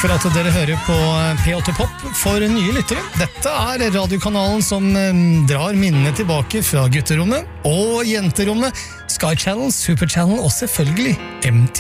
for at dere hører på P8 Pop for nye lyttere. Dette radiokanalen som drar minnene tilbake fra gutterommet og jenterommet, Sky Channel, Super Channel og selvfølgelig MTV.